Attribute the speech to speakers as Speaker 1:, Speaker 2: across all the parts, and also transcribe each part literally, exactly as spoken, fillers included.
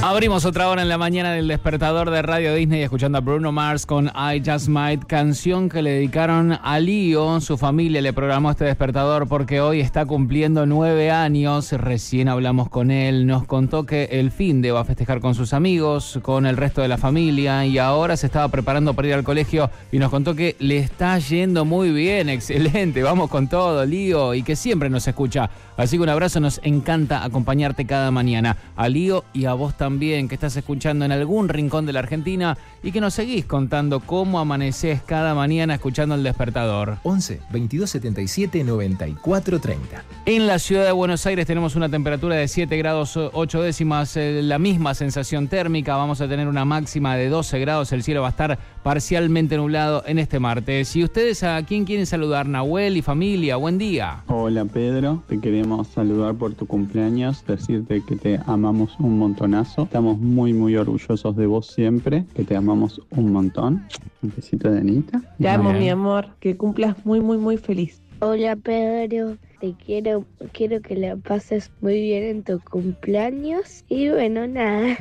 Speaker 1: Abrimos otra hora en la mañana del despertador de Radio Disney escuchando a Bruno Mars con I Just Might, canción que le dedicaron a Lío. Su familia le programó este despertador porque hoy está cumpliendo nueve años. Recién hablamos con él, nos contó que el fin de va a festejar con sus amigos, con el resto de la familia y ahora se estaba preparando para ir al colegio y nos contó que le está yendo muy bien, excelente, vamos con todo, Lío, y que siempre nos escucha. Así que un abrazo, nos encanta acompañarte cada mañana. A Lío y a vos también. También que estás escuchando en algún rincón de la Argentina y que nos seguís contando cómo amanecés cada mañana escuchando el despertador.
Speaker 2: once, veintidós setenta y siete, noventa y cuatro treinta.
Speaker 1: En la ciudad de Buenos Aires tenemos una temperatura de siete grados ocho décimas, eh, la misma sensación térmica. Vamos a tener una máxima de doce grados. El cielo va a estar parcialmente nublado en este martes. ¿Y ustedes a quién quieren saludar? Nahuel y familia, buen día.
Speaker 3: Hola Pedro, te queremos saludar por tu cumpleaños, decirte que te amamos un montonazo. Estamos muy muy orgullosos de vos siempre, que te amamos un montón. Un besito de Anita.
Speaker 4: Te amo, mi amor, que cumplas muy muy muy feliz.
Speaker 5: Hola Pedro, te quiero, quiero que la pases muy bien en tu cumpleaños. Y bueno, nada,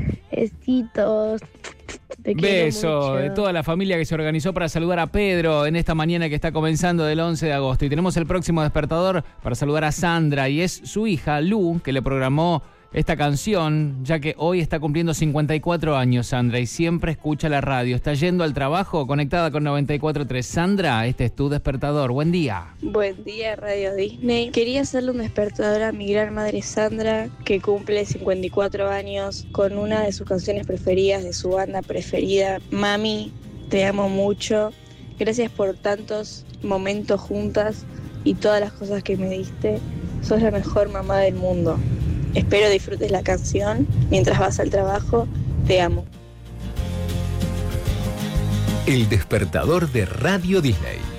Speaker 5: besitos. Te
Speaker 1: Beso de toda la familia que se organizó para saludar a Pedro en esta mañana que está comenzando del once de agosto. Y tenemos el próximo despertador para saludar a Sandra y es su hija Lu que le programó esta canción, ya que hoy está cumpliendo cincuenta y cuatro años Sandra y siempre escucha la radio. Está yendo al trabajo conectada con noventa y cuatro punto tres. Sandra, este es tu despertador. Buen día.
Speaker 6: Buen día, Radio Disney. Quería hacerle un despertador a mi gran madre Sandra, que cumple cincuenta y cuatro años, con una de sus canciones preferidas, de su banda preferida. Mami, te amo mucho. Gracias por tantos momentos juntas y todas las cosas que me diste. Sos la mejor mamá del mundo. Espero disfrutes la canción mientras vas al trabajo. Te amo.
Speaker 2: El despertador de Radio Disney.